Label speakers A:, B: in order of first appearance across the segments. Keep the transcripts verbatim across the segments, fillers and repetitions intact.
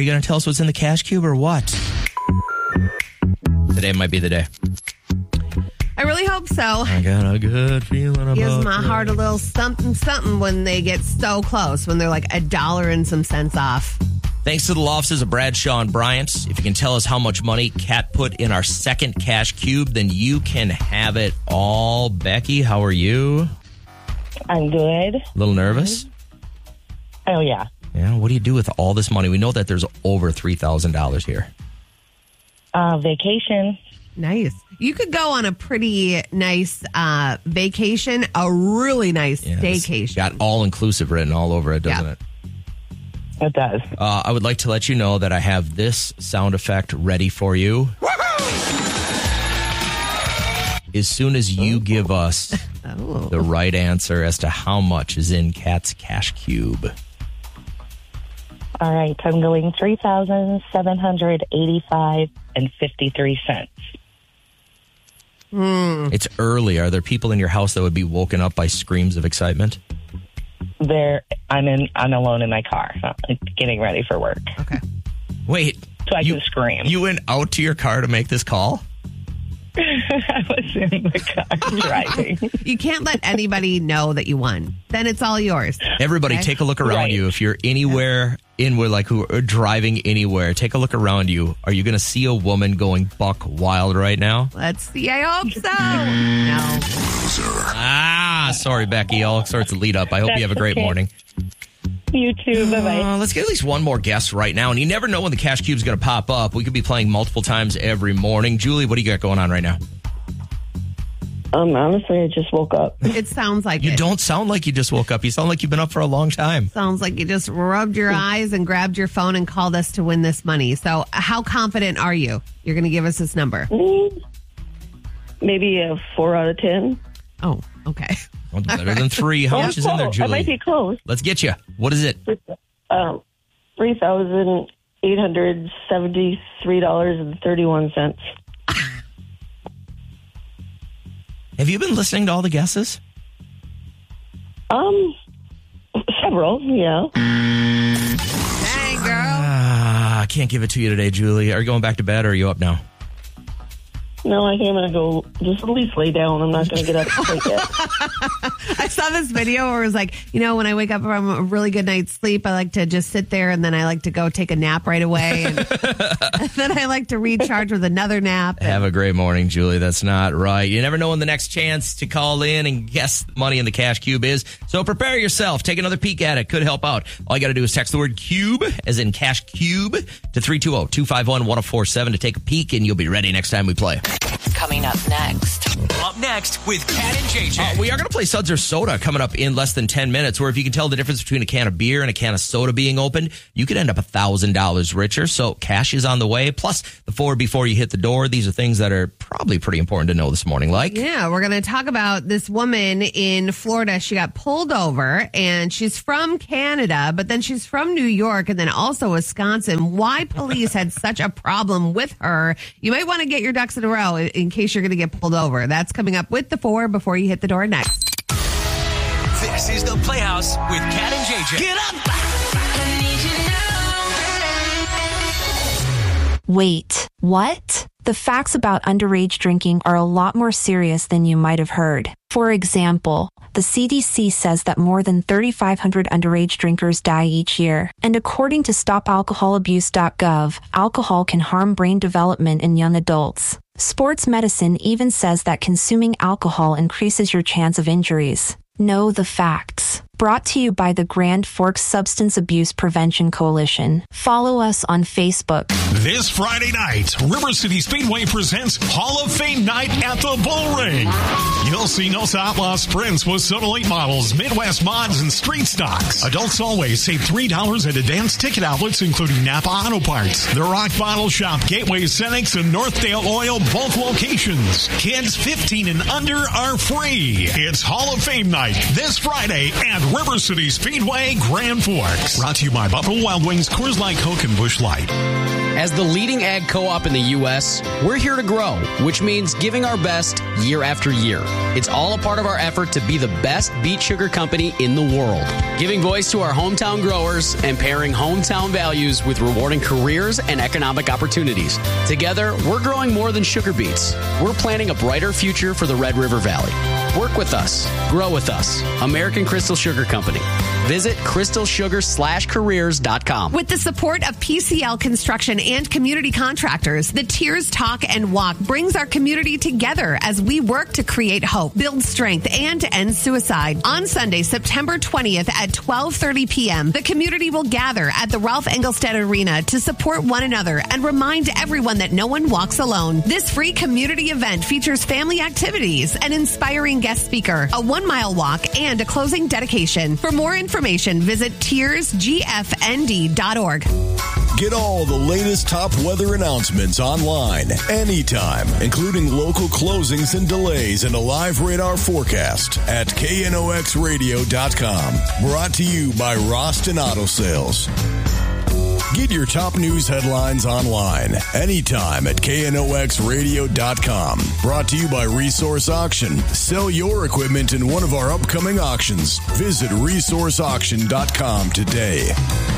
A: you going to tell us what's in the cash cube or what? Today might be the day.
B: I really hope so.
A: I got a good feeling about it.
B: Gives my heart a little something, something when they get so close, when they're like a dollar and some cents off.
A: Thanks to the law offices of Bradshaw and Bryant. If you can tell us how much money Kat put in our second cash cube, then you can have it all. Becky, how are you?
C: I'm good.
A: A little nervous?
C: Oh, yeah.
A: Yeah, what do you do with all this money? We know that there's over three thousand dollars here.
C: Uh, vacation.
B: Nice. You could go on a pretty nice uh, vacation, a really nice
A: Yeah, it's
B: staycation.
A: got all-inclusive written all over it, doesn't
B: Yeah.
A: it?
C: It does.
A: Uh, I would like to let you know that I have this sound effect ready for you. As soon as you give us
B: Oh.
A: the right answer as to how much is in Kat's cash cube.
C: All right. I'm going three thousand seven hundred eighty-five dollars and fifty-three cents.
A: It's early. Are there people in your house that would be woken up by screams of excitement?
C: There, I'm in. I'm alone in my car, I'm getting ready for work,
B: Okay.
A: Wait.
C: so I
A: you,
C: can scream.
A: You went out to your car to make this call?
C: I was in the car driving.
B: You can't let anybody know that you won. Then it's all yours.
A: Everybody,
B: Okay.
A: take a look around
C: Right.
A: you. If you're anywhere in where, like, who are driving anywhere, take a look around you. Are you going to see a woman going buck wild right now?
B: Let's see. I hope so. No.
A: Ah, sorry, Becky. All sorts of lead up. I hope you have a great
C: okay.
A: morning.
C: You too. Bye-bye.
A: Uh, let's get at least one more guess right now. And you never know when the cash cube's going to pop up. We could be playing multiple times every morning. Julie, what do you got going on right now?
D: Um, honestly, I just woke up.
B: It sounds like
A: You
B: it.
A: don't sound like you just woke up. You sound like you've been up for a long time.
B: Sounds like you just rubbed your eyes and grabbed your phone and called us to win this money. So how confident are you? You're going to give us this number.
D: Mm, Maybe a four out of ten.
B: Oh, okay.
A: Well, better than three. How
D: Oh,
A: much is in there,
D: close. I might
A: Julie?
D: be close.
A: Let's get you. What is it?
D: Um, three thousand eight hundred seventy-three dollars and thirty-one cents.
A: Have you been listening to all the guesses?
D: Um, several, yeah.
B: Dang, girl.
A: Ah, I can't give it to you today, Julie. Are you going back to bed or are you up now?
D: No, I think I'm going to go just at least lay down. I'm not going to get up and take it.
B: I saw this video where it was like, you know, when I wake up from a really good night's sleep, I like to just sit there and then I like to go take a nap right away. And, and then I like to recharge with another nap.
A: Have a great morning, Julie. That's not right. You never know when the next chance to call in and guess the money in the cash cube is. So prepare yourself. Take another peek at it. Could help out. All you got to do is text the word cube, as in cash cube, to three two zero, two five one, one zero four seven to take a peek, and you'll be ready next time we play.
E: Coming up next.
F: Up next with Kat and J J.
A: Uh, we are going to play Suds or Soda coming up in less than ten minutes, where if you can tell the difference between a can of beer and a can of soda being opened, you could end up one thousand dollars richer. So cash is on the way. Plus, the four before you hit the door. These are things that are probably pretty important to know this morning. Like,
B: Yeah, we're going to talk about this woman in Florida. She got pulled over and she's from Canada, but then she's from New York and then also Wisconsin. Why police had such a problem with her. You might want to get your ducks in a row in case you're going to get pulled over. That's coming up with the four before you hit the door next.
F: This is the Playhouse with Kat and J J. Get up!
G: Wait, what? The facts about underage drinking are a lot more serious than you might have heard. For example, the C D C says that more than thirty-five hundred underage drinkers die each year. And according to stop alcohol abuse dot gov, alcohol can harm brain development in young adults. Sports medicine even says that consuming alcohol increases your chance of injuries. Know the facts. Brought to you by the Grand Forks Substance Abuse Prevention Coalition. Follow us on Facebook.
H: This Friday night, River City Speedway presents Hall of Fame Night at the Bull Ring. You'll see Nosa Outlaw sprints with Soda late models, Midwest mods, and street stocks. Adults always save three dollars at advanced ticket outlets, including Napa Auto Parts, The Rock Bottle Shop, Gateway Cenex, and Northdale Oil both locations. Kids fifteen and under are free. It's Hall of Fame Night this Friday at River City Speedway, Grand Forks. Brought to you by Buffalo Wild Wings, Coors Light, Coke, and Busch Light.
I: As the leading ag co-op in the U S, we're here to grow, which means giving our best year after year. It's all a part of our effort to be the best beet sugar company in the world, giving voice to our hometown growers and pairing hometown values with rewarding careers and economic opportunities. Together, we're growing more than sugar beets. We're planning a brighter future for the Red River Valley. Work with us. Grow with us. American Crystal Sugar Company. Visit crystal sugar slash careers dot com.
B: With the support of P C L Construction and community contractors, the Tears Talk and Walk brings our community together as we work to create hope, build strength, and end suicide. On Sunday, September twentieth at twelve thirty p.m., the community will gather at the Ralph Engelstad Arena to support one another and remind everyone that no one walks alone. This free community event features family activities, an inspiring guest speaker, a one-mile walk, and a closing dedication. For more information, visit tears g f n d dot org.
J: Get all the latest top weather announcements online, anytime, including local closings and delays and a live radar forecast at K N O X radio dot com. Brought to you by Roston Auto Sales. Get your top news headlines online, anytime at K N O X radio dot com. Brought to you by Resource Auction. Sell your equipment in one of our upcoming auctions. Visit resource auction dot com today.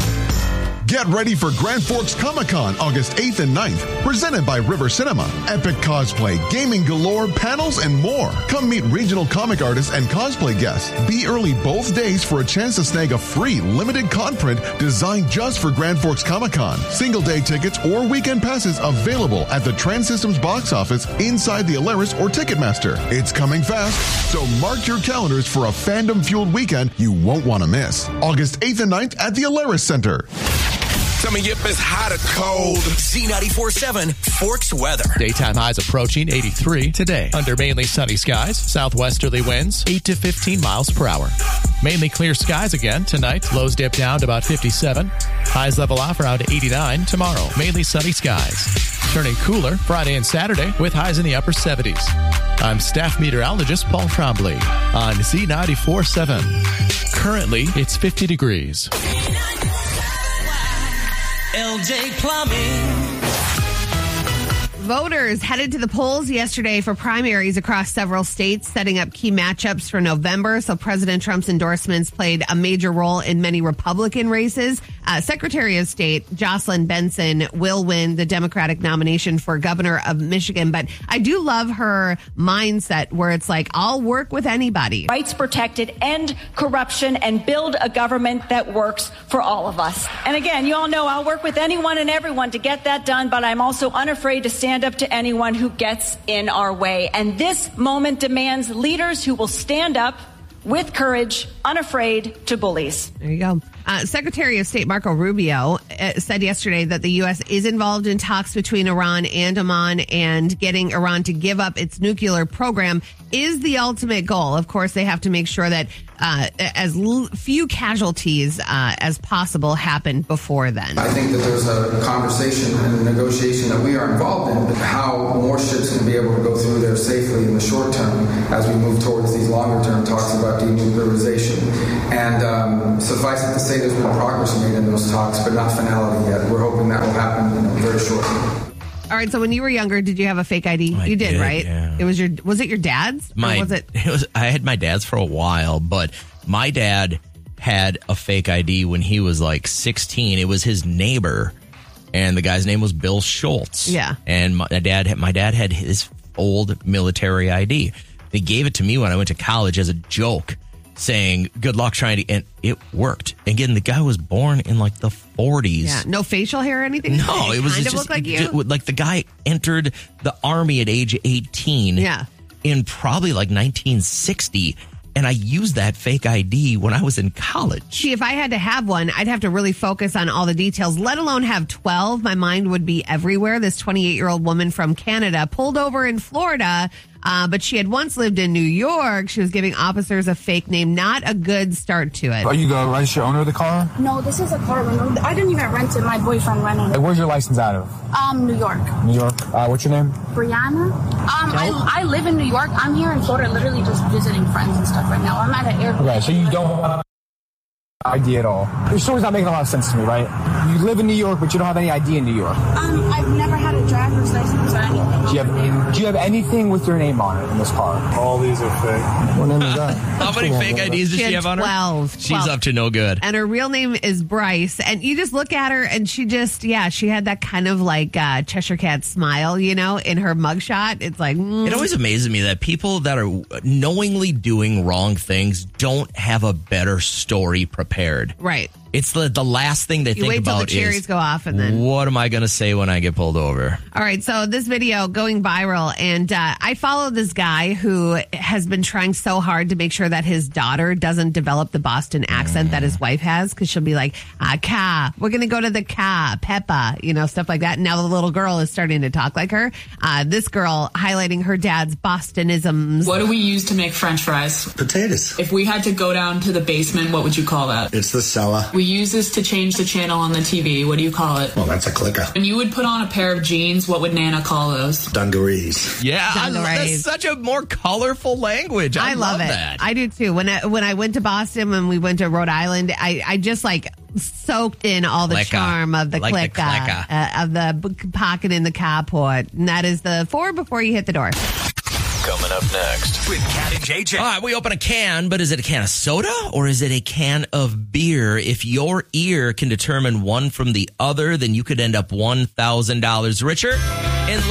K: Get ready for Grand Forks Comic-Con August eighth and ninth, presented by River Cinema. Epic cosplay, gaming galore, panels, and more. Come meet regional comic artists and cosplay guests. Be early both days for a chance to snag a free limited con print designed just for Grand Forks Comic-Con. Single day tickets or weekend passes available at the Trans Systems box office inside the Alaris or Ticketmaster. It's coming fast, so mark your calendars for a fandom-fueled weekend you won't want to miss. August eighth and ninth at the Alaris Center.
F: Coming up is hot or cold. Z ninety-four point seven Forks weather.
L: Daytime highs approaching eighty-three today. Under mainly sunny skies, southwesterly winds eight to fifteen miles per hour. Mainly clear skies again tonight. Lows dip down to about fifty-seven. Highs level off around eighty-nine tomorrow. Mainly sunny skies. Turning cooler Friday and Saturday with highs in the upper seventies. I'm staff meteorologist Paul Trombley on Z ninety-four point seven. Currently, it's fifty degrees.
F: L J Plumbing.
B: Voters headed to the polls yesterday for primaries across several states, setting up key matchups for November. So President Trump's endorsements played a major role in many Republican races. Uh, Secretary of State Jocelyn Benson will win the Democratic nomination for governor of Michigan. But I do love her mindset where it's like, I'll work with anybody.
M: Rights protected, end corruption, and build a government that works for all of us. And again, you all know I'll work with anyone and everyone to get that done, but I'm also unafraid to stand up to anyone who gets in our way. And this moment demands leaders who will stand up with courage, unafraid to bullies.
B: There you go. Uh, Secretary of State Marco Rubio uh, said yesterday that the U S is involved in talks between Iran and Oman, and getting Iran to give up its nuclear program is the ultimate goal. Of course, they have to make sure that uh, as l- few casualties uh, as possible happen before then.
N: I think that there's a conversation and a negotiation that we are involved in, how more ships can be able to go through there safely in the short term as we move towards these longer term talks about denuclearization. And um, suffice it to say, there's been progress made in those talks, but not finality yet. We're hoping that will happen, you know, very shortly.
B: All right. So when you were younger, did you have a fake I D?
A: I
B: you did,
A: did,
B: right?
A: Yeah.
B: It was your. Was it your dad's?
A: My.
B: Or was it?
A: It was. I had my dad's for a while, but my dad had a fake I D when he was like sixteen. It was his neighbor, and the guy's name was Bill Schultz.
B: Yeah.
A: And my dad. My dad had his old military I D. They gave it to me when I went to college as a joke, saying good luck trying to, and it worked. Again, the guy was born in like the forties.
B: Yeah, no facial hair or anything?
A: No, it was
B: kind
A: just
B: of look like you.
A: just- like the guy entered the army at age eighteen.
B: Yeah.
A: In probably like nineteen sixty. And I used that fake I D when I was in college.
B: See, if I had to have one, I'd have to really focus on all the details, let alone have twelve. My mind would be everywhere. This twenty-eight-year-old woman from Canada pulled over in Florida, uh, but she had once lived in New York. She was giving officers a fake name. Not a good start to it.
O: Are you the registered owner of the car?
P: No, this is a car rental. I didn't even rent it. My boyfriend rented
O: Hey,
P: it.
O: where's your license out of?
P: Um, New York.
O: New York. Uh, what's your name?
P: Brianna. Um, I, I live in New York. I'm here in Florida, literally just visiting friends and stuff right now. I'm at an airport.
O: Okay, so you don't I D at all. Your story's not making a lot of sense to me, right? You live in New York, but you don't have any I D in New York.
P: Um, I've never had a driver's license or anything.
O: Do you have, do you have anything with your name on it in this car?
Q: All these are fake.
O: What name is that?
A: How many fake I Ds does
B: She
A: she,
B: had
A: have on her?
B: twelve.
A: She's
B: twelve.
A: up to no good.
B: And her real name is Bryce. And you just look at her and she just, yeah, she had that kind of like uh, Cheshire Cat smile, you know, in her mugshot. It's like, mm.
A: It always amazes me that people that are knowingly doing wrong things don't have a better story prepared.
B: Right.
A: It's the, the last thing they
B: You
A: think
B: wait till
A: about
B: the cherries
A: is,
B: go off and then.
A: what am I going to say when I get pulled over?
B: All right, so this video going viral, and uh, I follow this guy who has been trying so hard to make sure that his daughter doesn't develop the Boston accent that his wife has, because she'll be like, ah, ka, we're going to go to the ka, Peppa, you know, stuff like that. And now the little girl is starting to talk like her. Uh, this girl highlighting her dad's Bostonisms.
R: What do we use to make French fries?
S: Potatoes.
R: If we had to go down to the basement, what would you call that?
S: It's the cellar.
R: We use this to change the channel on the T V. What do you call it?
S: Well, that's a clicker.
R: When you would put on a pair of jeans, what would Nana call those?
S: Dungarees.
A: Yeah, I,
B: Dungarees.
A: that's such a more colorful language. I,
B: I love, it.
A: that.
B: I do too. When I, when I went to Boston, when we went to Rhode Island, I, I just like soaked in all the
A: Clicka.
B: charm of the
A: Like the
B: clicka,
A: clicka.
B: uh, of the b- pocket in the carport. And that is the four before you hit the door.
F: Coming up next with Cat and J J.
A: All right, we open a can, but is it a can of soda or is it a can of beer? If your ear can determine one from the other, then you could end up one thousand dollars richer. And